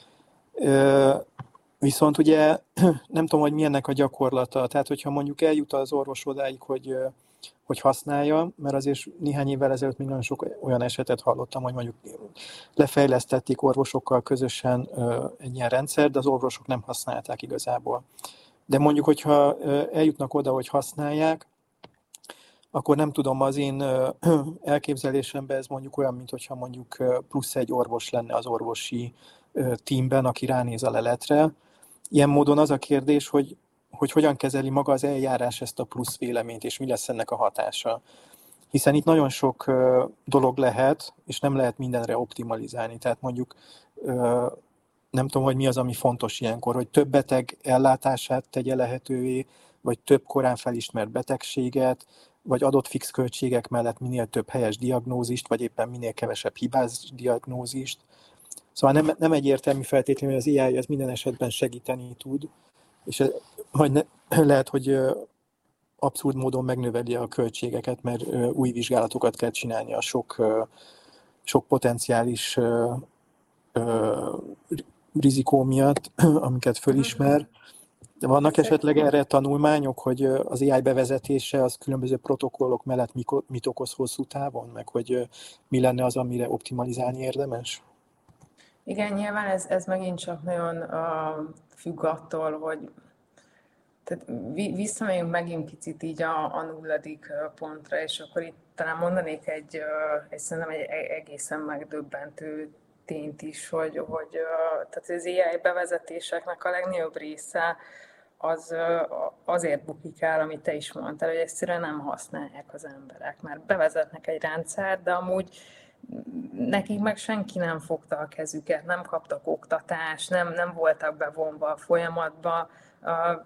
Viszont ugye nem tudom, hogy milyennek a gyakorlata. Tehát, hogyha mondjuk eljut az orvos odáig, hogy, hogy használja, mert azért néhány évvel ezelőtt még nagyon sok olyan esetet hallottam, hogy mondjuk lefejlesztették orvosokkal közösen egy ilyen rendszert, de az orvosok nem használták igazából. De mondjuk, hogyha eljutnak oda, hogy használják, akkor nem tudom, az én elképzelésemben ez mondjuk olyan, mint hogyha mondjuk plusz egy orvos lenne az orvosi teamben, aki ránéz a leletre. Ilyen módon az a kérdés, hogy, hogy hogyan kezeli maga az eljárás ezt a plusz véleményt, és mi lesz ennek a hatása. Hiszen itt nagyon sok dolog lehet, és nem lehet mindenre optimalizálni. Tehát mondjuk nem tudom, hogy mi az, ami fontos ilyenkor, hogy több beteg ellátását tegye lehetővé, vagy több korán felismert betegséget, vagy adott fix költségek mellett minél több helyes diagnózist, vagy éppen minél kevesebb hibás diagnózist. Szóval nem, nem egyértelmű feltétlenül, hogy az á i ez minden esetben segíteni tud, és hogy ne, lehet, hogy abszurd módon megnöveli a költségeket, mert új vizsgálatokat kell csinálni a sok, sok potenciális rizikó miatt, amiket fölismer. De vannak esetleg erre tanulmányok, hogy az á i bevezetése az különböző protokollok mellett mit okoz hosszú távon, meg hogy mi lenne az, amire optimalizálni érdemes? Igen, nyilván ez, ez megint csak nagyon uh, függ attól, hogy tehát visszamegyünk megint picit így a, a nulladik pontra, és akkor itt talán mondanék egy, egy szerintem egy egészen megdöbbentő tényt is, hogy, hogy tehát az á i bevezetéseknek a legnagyobb része az azért bukik el, amit te is mondtál, hogy egyszerűen nem használják az emberek, mert bevezetnek egy rendszer, de amúgy nekik meg senki nem fogta a kezüket, nem kaptak oktatást, nem, nem voltak bevonva a folyamatba.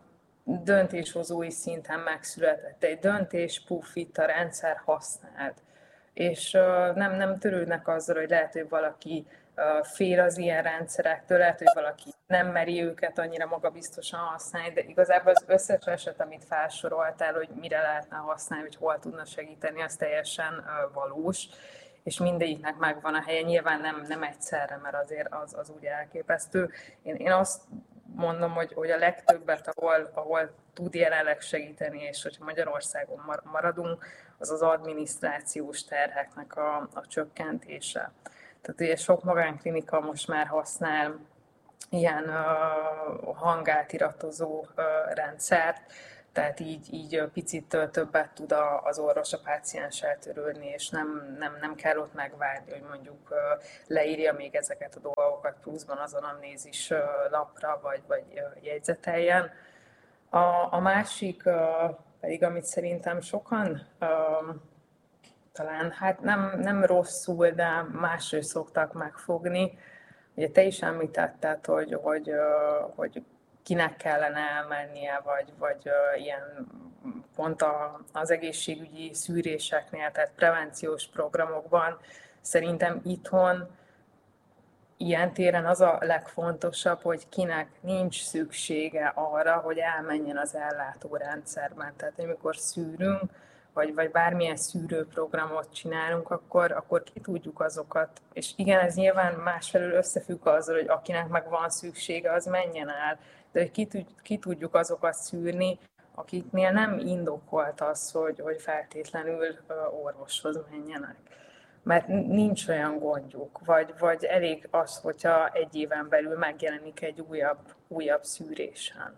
döntéshozói szinten megszületett egy döntés, puff, itt a rendszer, használd. És nem, nem törődnek azzal, hogy lehet, hogy valaki fél az ilyen rendszerektől, lehet, hogy valaki nem meri őket annyira magabiztosan használni, de igazából az összes eset, amit felsoroltál, hogy mire lehetne használni, hogy hol tudna segíteni, az teljesen valós, és mindegyiknek megvan a helye. Nyilván nem, nem egyszerre, mert azért az, az úgy elképesztő. Én, én azt mondom, hogy, hogy a legtöbbet, ahol, ahol tud jelenleg segíteni, és hogyha Magyarországon maradunk, az az adminisztrációs terheknek a, a csökkentése. Tehát ugye sok magánklinika most már használ ilyen uh, hangátiratozó uh, rendszert, tehát így, így picit többet tud az orvos a pácienssel törődni, és nem, nem, nem kell ott megvárni, hogy mondjuk leírja még ezeket a dolgokat pluszban az anamnézis lapra, vagy, vagy jegyzeteljen. A, a másik pedig, amit szerintem sokan talán hát nem, nem rosszul, de másról szoktak megfogni. Ugye te is említetted, hogy, hogy, hogy kinek kellene elmennie, vagy, vagy ilyen pont az egészségügyi szűréseknél, tehát prevenciós programokban. Szerintem itthon ilyen téren az a legfontosabb, hogy kinek nincs szüksége arra, hogy elmenjen az ellátórendszerben. Tehát amikor szűrünk, vagy, vagy bármilyen szűrőprogramot csinálunk, akkor, akkor ki tudjuk azokat, és igen, ez nyilván másfelől összefügg azzal, hogy akinek meg van szüksége, az menjen el, de hogy ki, ki tudjuk azokat szűrni, akiknél nem indokolt az, hogy, hogy feltétlenül orvoshoz menjenek. Mert nincs olyan gondjuk, vagy, vagy elég az, hogyha egy éven belül megjelenik egy újabb, újabb szűrésen.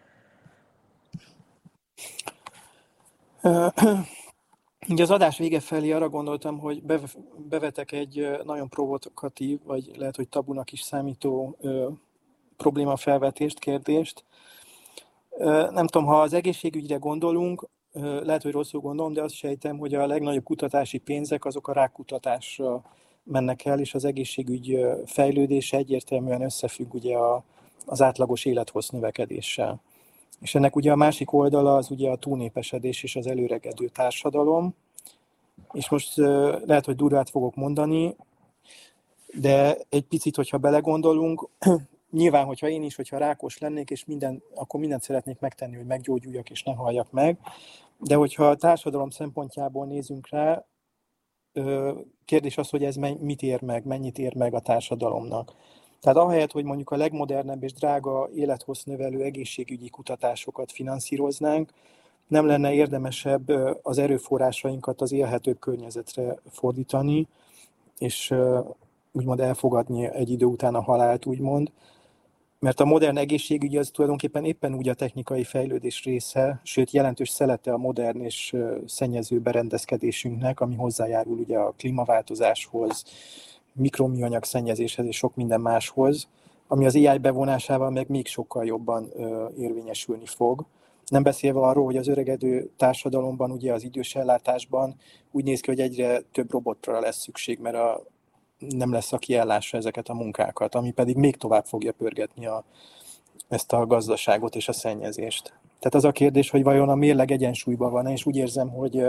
Ugye az adás vége felé arra gondoltam, hogy bevetek egy nagyon provokatív, vagy lehet, hogy tabunak is számító problémafelvetést, kérdést. Nem tudom, ha az egészségügyre gondolunk, lehet, hogy rosszul gondolom, de azt sejtem, hogy a legnagyobb kutatási pénzek azok a rákkutatásra mennek el, és az egészségügy fejlődése egyértelműen összefügg ugye a, az átlagos élethossz növekedéssel. És ennek ugye a másik oldala az ugye a túlnépesedés és az előregedő társadalom. És most lehet, hogy durvát fogok mondani, de egy picit, hogyha belegondolunk, nyilván, hogyha én is, hogyha rákos lennék, és minden, akkor mindent szeretnék megtenni, hogy meggyógyuljak és ne halljak meg. De hogyha a társadalom szempontjából nézünk rá, kérdés az, hogy ez mit ér meg, mennyit ér meg a társadalomnak. Tehát ahelyett, hogy mondjuk a legmodernebb és drága élethossz-növelő egészségügyi kutatásokat finanszíroznánk, nem lenne érdemesebb az erőforrásainkat az élhetőbb környezetre fordítani, és úgymond elfogadni egy idő után a halált, úgymond. Mert a modern egészségügy az tulajdonképpen éppen úgy a technikai fejlődés része, sőt jelentős szelete a modern és szennyező berendezkedésünknek, ami hozzájárul ugye a klímaváltozáshoz, mikroműanyag szennyezéshez és sok minden máshoz, ami az á i bevonásával meg még sokkal jobban érvényesülni fog. Nem beszélve arról, hogy az öregedő társadalomban, ugye az idős ellátásban úgy néz ki, hogy egyre több robotra lesz szükség, mert a, nem lesz, aki ellássa ezeket a munkákat, ami pedig még tovább fogja pörgetni a, ezt a gazdaságot és a szennyezést. Tehát az a kérdés, hogy vajon a mérleg egyensúlyban van, és úgy érzem, hogy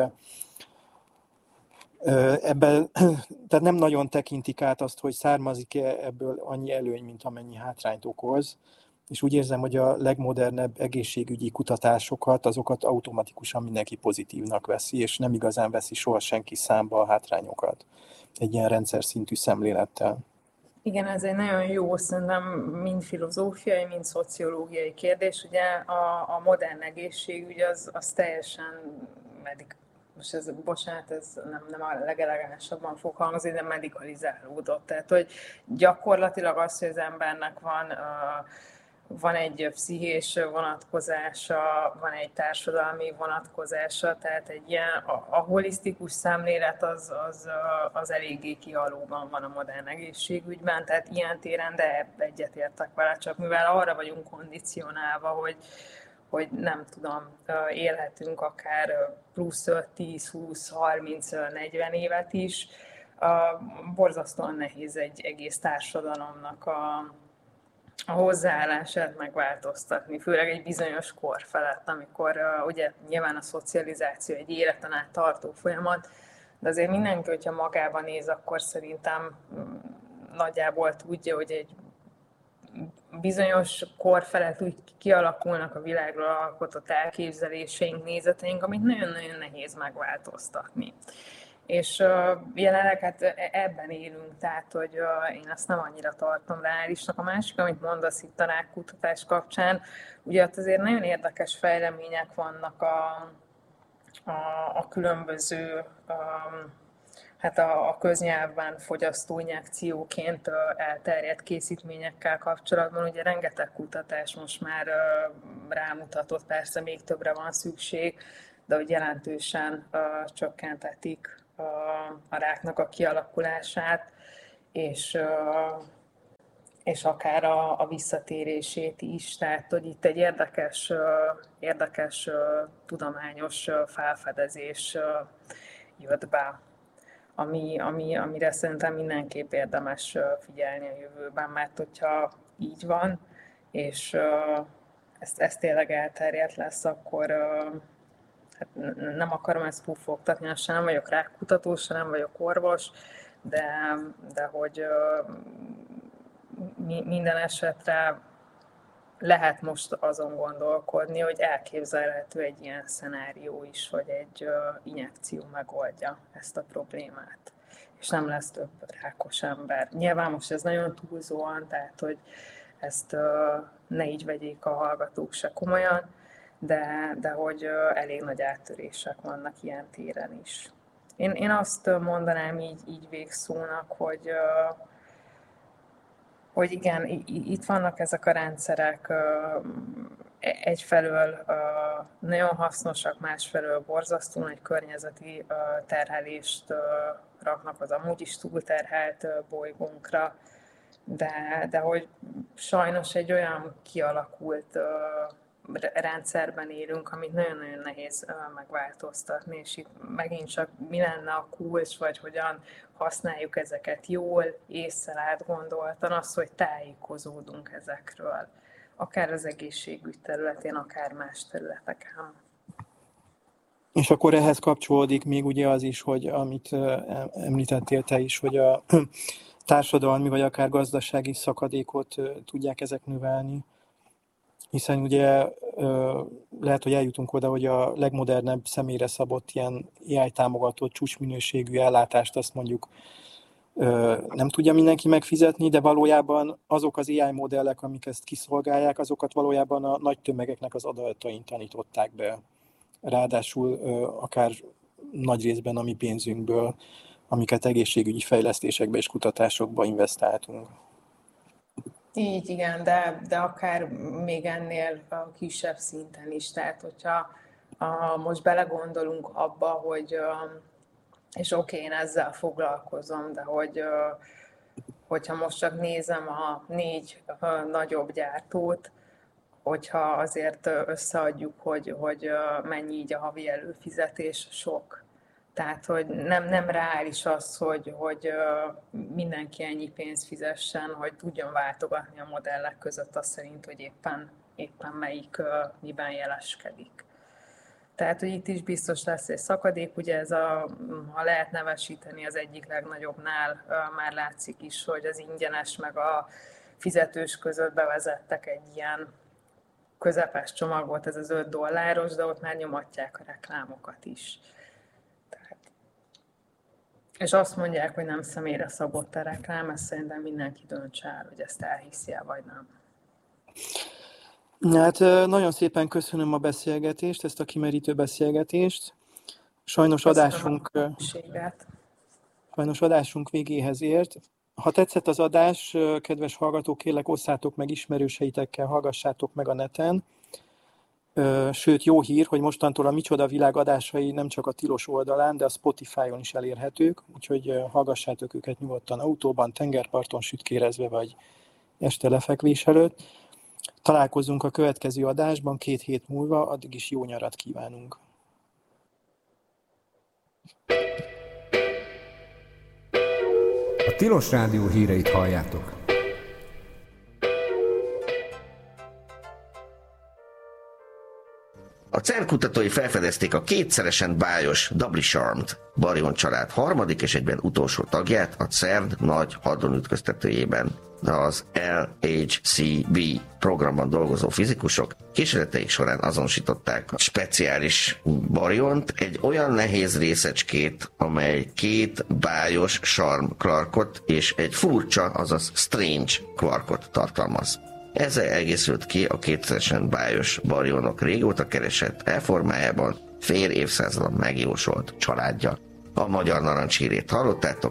ebben, tehát nem nagyon tekintik át azt, hogy származik-e ebből annyi előny, mint amennyi hátrányt okoz, és úgy érzem, hogy a legmodernebb egészségügyi kutatásokat, azokat automatikusan mindenki pozitívnak veszi, és nem igazán veszi soha senki számba a hátrányokat egy ilyen rendszer szintű szemlélettel. Igen, ez egy nagyon jó, szerintem mind filozófiai, mind szociológiai kérdés. Ugye a, a modern egészségügy az, az teljesen medik, most ez, bocsánat, ez nem, nem a legelegánsabban fog hangzni, de medikalizálódott. Tehát, hogy gyakorlatilag az, hogy az embernek van, uh, van egy pszichés vonatkozása, van egy társadalmi vonatkozása, tehát egy ilyen, a, a holisztikus szemlélet az, az, az eléggé kialóban van a modern egészségügyben, tehát ilyen téren, de egyetértek vele, csak mivel arra vagyunk kondicionálva, hogy hogy nem tudom, élhetünk akár plusz öt, tíz, húsz, harminc, negyven évet is. Borzasztóan nehéz egy egész társadalomnak a, a hozzáállását megváltoztatni, főleg egy bizonyos kor felett, amikor uh, ugye nyilván a szocializáció egy életen át tartó folyamat, de azért mindenki, hogyha magában néz, akkor szerintem nagyjából tudja, hogy egy bizonyos kor felett úgy kialakulnak a világról alkotott elképzeléseink, nézeteink, amit nagyon-nagyon nehéz megváltoztatni. És uh, jelenleg hát ebben élünk, tehát hogy uh, én ezt nem annyira tartom reálisnak. A másik, amit mondasz itt a rákkutatás kapcsán, ugye ott azért nagyon érdekes fejlemények vannak a, a, a különböző um, hát a, a köznyelvben fogyasztóinjekcióként uh, elterjedt készítményekkel kapcsolatban. Ugye rengeteg kutatás most már uh, rámutatott, persze még többre van szükség, de hogy jelentősen uh, csökkentetik a ráknak a kialakulását, és, és akár a, a visszatérését is. Tehát, hogy itt egy érdekes, érdekes tudományos felfedezés jött be, ami, ami, amire szerintem mindenképp érdemes figyelni a jövőben, mert hogyha így van, és ez, ez tényleg elterjedt lesz, akkor hát nem akarom ezt puffogtatni, se nem vagyok rákkutató, se nem vagyok orvos, de, de hogy minden esetre lehet most azon gondolkodni, hogy elképzelhető egy ilyen szenárió is, hogy egy injekció megoldja ezt a problémát, és nem lesz több rákos ember. Nyilván most ez nagyon túlzóan, tehát hogy ezt ne így vegyék a hallgatók se komolyan, de, de hogy elég nagy áttörések vannak ilyen téren is. Én, én azt mondanám így, így végszónak, hogy, hogy igen, itt vannak ezek a rendszerek, egyfelől nagyon hasznosak, másfelől borzasztó nagy környezeti terhelést raknak az amúgy is túlterhelt bolygónkra, de, de hogy sajnos egy olyan kialakult rendszerben élünk, amit nagyon-nagyon nehéz megváltoztatni, és itt megint csak mi lenne a kulcs, vagy hogyan használjuk ezeket jól, ésszel átgondoltan, az, hogy tájékozódunk ezekről, akár az egészségügy területén, akár más területeken. És akkor ehhez kapcsolódik még ugye az is, hogy amit említettél te is, hogy a társadalmi vagy akár gazdasági szakadékot tudják ezek növelni, hiszen ugye lehet, hogy eljutunk oda, hogy a legmodernebb személyre szabott ilyen á i támogatott csúcsminőségű ellátást azt mondjuk nem tudja mindenki megfizetni, de valójában azok az á i modellek, amik ezt kiszolgálják, azokat valójában a nagy tömegeknek az adatain tanították be. Ráadásul akár nagy részben a mi pénzünkből, amiket egészségügyi fejlesztésekbe és kutatásokba investáltunk. Így, igen, de, de akár még ennél a kisebb szinten is. Tehát, hogyha a, most belegondolunk abba, hogy, és oké, okay, én ezzel foglalkozom, de hogy, hogyha most csak nézem a négy nagyobb gyártót, hogyha azért összeadjuk, hogy, hogy mennyi így a havi előfizetés, sok. Tehát, hogy nem, nem reális az, hogy, hogy mindenki ennyi pénzt fizessen, hogy tudjon váltogatni a modellek között, az szerint, hogy éppen, éppen melyik miben jeleskedik. Tehát, hogy itt is biztos lesz egy szakadék, ugye ez a, ha lehet nevesíteni, az egyik legnagyobbnál már látszik is, hogy az ingyenes meg a fizetős között bevezettek egy ilyen közepes csomagot, ez az öt dolláros, de ott már nyomatják a reklámokat is. És azt mondják, hogy nem személyre szabott a reklám, ezt szerintem mindenki döntse el, hogy ezt elhiszi-e, vagy nem. Hát nagyon szépen köszönöm a beszélgetést, ezt a kimerítő beszélgetést. Sajnos adásunk, sajnos adásunk végéhez ért. Ha tetszett az adás, kedves hallgatók, kérlek osszátok meg ismerőseitekkel, hallgassátok meg a neten. Sőt, jó hír, hogy mostantól a Micsoda Világ adásai nem csak a Tilos oldalán, de a Spotify-on is elérhetők, úgyhogy hallgassátok őket nyugodtan autóban, tengerparton sütkérezve, vagy este lefekvés előtt. Találkozunk a következő adásban két hét múlva, addig is jó nyarat kívánunk. A Tilos Rádió híreit halljátok. A cé e er kutatói felfedezték a kétszeresen bájos Doubly Charmed baryon család harmadik és egyben utolsó tagját a cern nagy hadronütköztetőjében. Az el há cé bé programban dolgozó fizikusok kísérleteik során azonosították a speciális baryont, egy olyan nehéz részecskét, amely két bájos charm quarkot és egy furcsa, azaz strange quarkot tartalmaz. Ezzel egészült ki a kétszeresen bájos baryonok régóta keresett E-formájában fél évszázadon megjósolt családja. A Magyar Narancshírét hallottátok.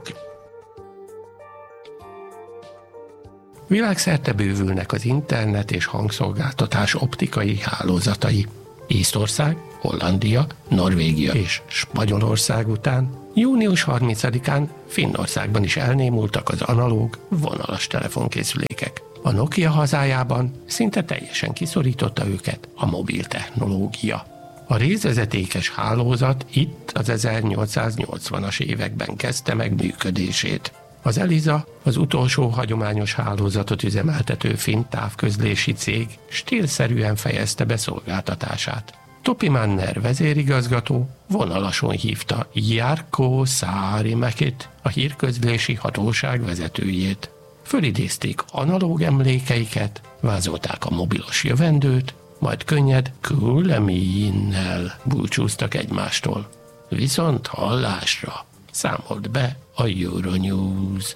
Világszerte bővülnek az internet és hangszolgáltatás optikai hálózatai. Észtország, Hollandia, Norvégia és Spanyolország után június harmincadikán Finnországban is elnémultak az analóg, vonalas telefonkészülékek. A Nokia hazájában szinte teljesen kiszorította őket a mobil technológia. A részvezetékes hálózat itt az ezernyolcszáznyolcvanas években kezdte meg működését. Az Elisa, az utolsó hagyományos hálózatot üzemeltető finn távközlési cég stílszerűen fejezte be szolgáltatását. Topi Manner vezérigazgató vonalason hívta Jarkko Saarimäkit, a hírközlési hatóság vezetőjét. Fölidézték analóg emlékeiket, vázolták a mobilos jövendőt, majd könnyed kuuleminen búcsúztak egymástól. Viszont hallásra számolt be a Euronews.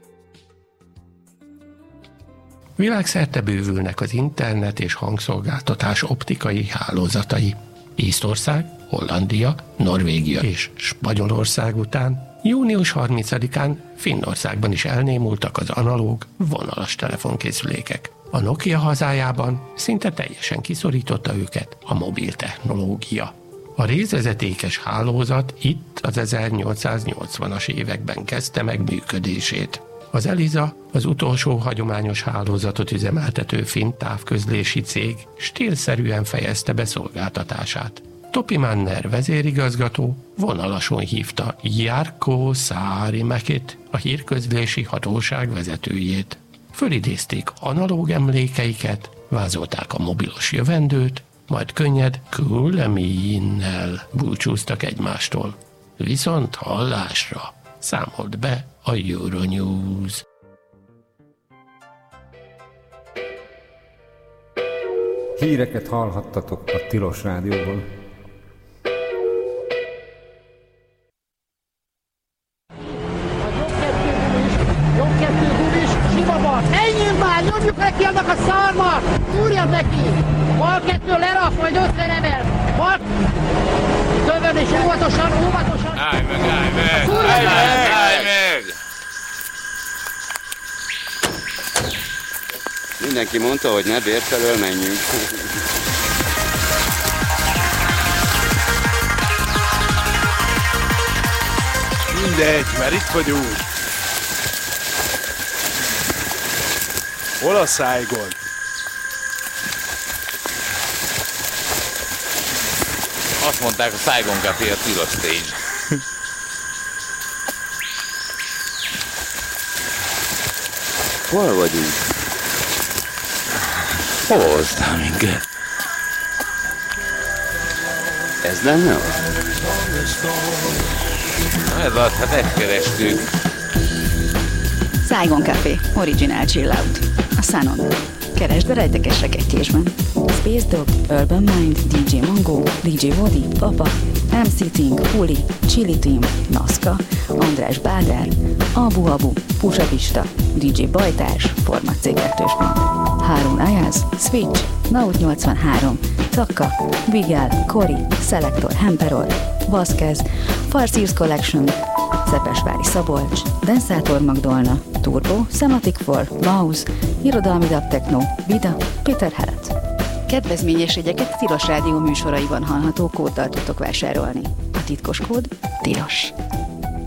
Világszerte bővülnek az internet és hangszolgáltatás optikai hálózatai. Észtország, Hollandia, Norvégia és Spanyolország után június harmincadikán Finnországban is elnémultak az analóg, vonalas telefonkészülékek. A Nokia hazájában szinte teljesen kiszorította őket a mobil technológia. A részvezetékes hálózat itt az ezernyolcszáznyolcvanas években kezdte meg működését. Az Elisa, az utolsó hagyományos hálózatot üzemeltető finn távközlési cég stílszerűen fejezte be szolgáltatását. Topi Manner vezérigazgató vonalason hívta Jarkko Saarimäkit, a hírközlési hatóság vezetőjét. Fölidézték analóg emlékeiket, vázolták a mobilos jövendőt, majd könnyed kuuleminen búcsúztak egymástól. Viszont hallásra számolt be a Euronews. Híreket hallhattatok a Tilos Rádióból. Menjünk már, nyomjuk neki annak a szarmat! Túrjad neki! Bal kettő lerak, majd ötven emel! Bal... Tövön és óvatosan, óvatosan! Állj meg, állj meg! Állj meg, állj meg! Mindenki mondta, hogy ne bér felől menjünk. Mindegy, mert itt vagyunk. Hol a Saigon? Azt mondták, a Saigon Café a tilos stage. Hol vagyunk? Hol hoztál minket? Ez lenne az? Na ez az, hát ezt kerestük. Saigon Café, Original Chill Out. A Sunon. Keresd be rejtekes rekettyésben. Space Dog, Urban Mind, dé dzsé Mango, dé dzsé Vodi, Papa, em cé Ting, Puli, Chili Team, Nazca, András Bádár, Abu Abu, Pusa Pista, dé dzsé Bajtás, Forma cé kettős pont. Harun Ayaz, Switch, Naut nyolcvanhárom, Taka, Vigál, Kori, Selector, Hemperol, Vazquez, Farseers Collection, Szepesvári Szabolcs, Densátor Magdolna, Turbo, Semantic for, Mouse, Irodalmi Dub Techno, Vida, Péter Helet. Kedvezményes jegyeket a Tilos Rádió műsoraiban hallható kóddal tudtok vásárolni. A titkos kód TILOS.